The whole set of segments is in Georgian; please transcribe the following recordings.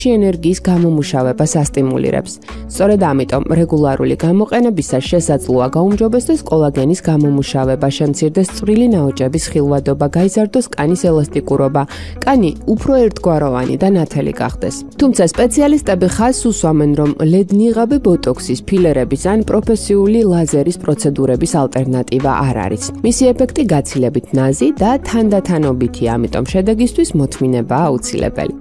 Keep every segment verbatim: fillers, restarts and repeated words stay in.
ენერგიის გამომუშავება სასტიმულირებს. სწორედ ამიტომ რეგულარული გამოყენებისას შესაძლოა გაუმჯობესდეს კოლაგენის გამომუშავება, შემცირდეს წვრილი ნაოჭების ხილვადობა, გაიზარდოს კანის ელასტიკურობა, კანი უფრო ერთგვაროვანი და ნათელი გახდეს. თუმცა სპეციალისტები ხაზს უსვამენ, რომ ლედ-ნიღაბი ბოტოქსის, ფილერების ან პროფესიული ლაზერის პროცედურების ალტერნატივა არ არის. მისი ეფექტი გაცილებით ნაზი და თანდათანობითია, ამიტომ შედეგისთვის მოთმინებაა აუცილებელი.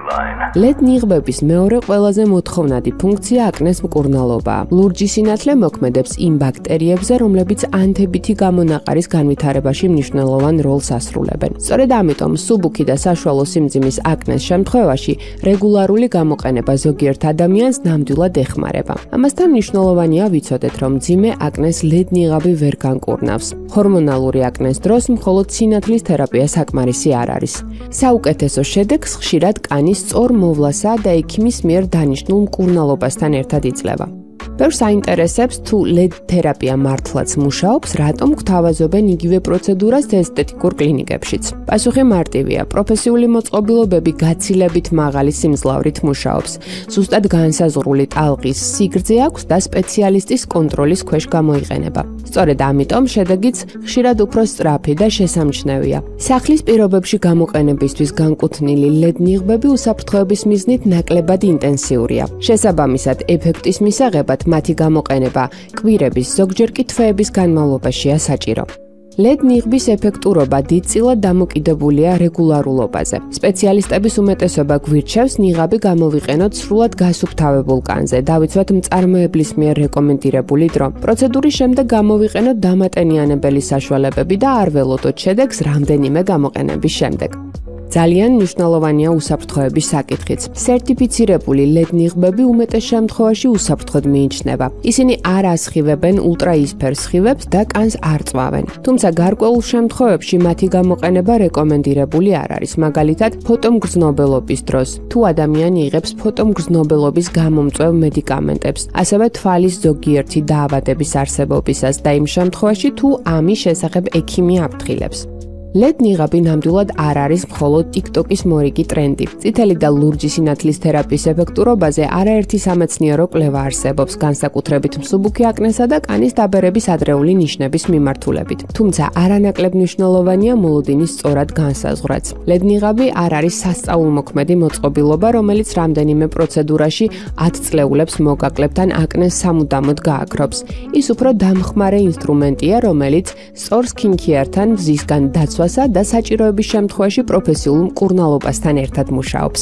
ლედ-ნიღბების მეორე ყველაზე მოთხოვნადი ფუნქცია აკნეს მკურნალობაა. ლურჯი სინათლე მოქმედებს იმ ბაქტერიებზე, რომლებიც ანთებითი გამონაყარის განვითარებაში მნიშვნელოვან როლს ასრულებენ. სწორედ ამიტომ მსუბუქი და საშუალო სიმძიმის აკნეს შემთხვევაში რეგულარული გამოყენება ზოგიერთ ადამიანს ნამდვილად ეხმარება. ამასთან მნიშვნელოვანია ვიცოდეთ, რომ მძიმე აკნეს ლედ-ნიღაბი ვერ განკურნავს. ჰორმონალური აკნეს დროს მხოლოდ სინათლის თერაპია საკმარისი არ არის. საუკეთესო შედეგს ხშირად კანის სწორ მოვლასა და ექიმის მიერ დანიშნულ მკურნალობასთან ერთად იძლევა. ბევრს აინტერესებს თუ ლედ თერაპია მართლაც მუშაობს, რატომ გვთავაზობენ იგივე პროცედურას ესთეტიკურ კლინიკებშიც. პასუხი მარტივია, პროფესიული მოწყობილობები გაცილებით მაღალი სიმძლავრით მუშაობს. ზუსტად განსაზღვრული ტალღის სიგრძე აქვს და სპეციალისტის კონტროლის ქვეშ გამოიყენება. სწორედ ამიტომ შედეგიც ხშირად უფრო სწრაფი და შესამჩნევია. სახლის პირობებში გამოყენებისთვის განკუთვნილი ლედ-ნიღბები უსაფრთხოების მიზნით ნაკლებად ინტენსიურია. შესაბამისად, ეფექტის მისაღებად მათი გამოყენება კვირების, ზოგჯერ კი თვეების განმავლობაშია საჭირო. ლედ-ნიღბის ეფექტურობა დიდწილად დამოკიდებულია რეგულარულობაზე. სპეციალისტების უმეტესობა გვირჩევს ნიღაბი გამოვიყენოთ სრულად გასუფთავებულ კანზე, დავიცვათ მწარმოებლის მიერ რეკომენდირებული დრო. პროცედურის შემდეგ გამოვიყენოთ დამატენიანებელი საშუალებები და არ ველოდოთ შედეგს რამდენიმე გამოყენების შემდეგ. ძალიან მნიშვნელოვანია უსაფრთხოების საკითხიც. სერტიფიცირებული ლედ-ნიღბები უმეტეს შემთხვევაში უსაფრთხოდ მიიჩნევა. ისინი არ ასხივებენ ულტრაისფერ სხივებს და კანს არ წვავენ. თუმცა გარკვეულ შემთხვევებში მათი გამოყენება რეკომენდირებული არ არის, მაგალითად ფოტომგრძნობელობის დროს, თუ ადამიანი იღებს ფოტომგრძნობელობის გამომწვევ მედიკამენტებს, ასევე თვალის ზოგიერთი დაავადების არსებობისას და იმ შემთხვევაში, თუ ამის შესახებ ექიმი აფრთხილებს. ლედ-ნიღაბი ნამდვილად არ არის მხოლოდ TikTok-ის მორიგი ტრენდი. წითელი და ლურჯი სინათლის თერაპიის ეფექტურობაზე არაერთი სამეცნიერო კვლევა არსებობს, განსაკუთრებით მსუბუქი აკნესა და კანის დაბერების ადრეული ნიშნების მიმართულებით. თუმცა არანაკლებ მნიშვნელოვანია მოლოდინის სწორად განსაზღვრაც. ლედ-ნიღაბი არ არის სასწაულმოქმედი მოწყობილობა, რომელიც რამდენიმე პროცედურაში ათწლეულებს მოგაკლებთან აკნეს სამუდამოდ გააქრობს. ის უფრო დამხმარე ინსტრუმენტია, რომელიც სწორ სკინქეართან მზისგან დაცვა და საჭიროების შემთხვევაში პროფესიულ მკურნალობასთან ერთად მუშაობს.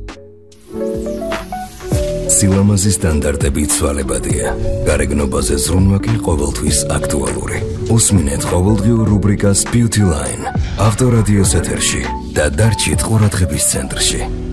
სილამაზის სტანდარტები ცვალებადია. გარეგნობაზე ზრუნვა კი ყოველთვის აქტუალური. უსმინეთ ყოველდღიურ რუბრიკას Beauty Line ავტორადიოს ეთერში და დარჩით ყურადღების ცენტრში.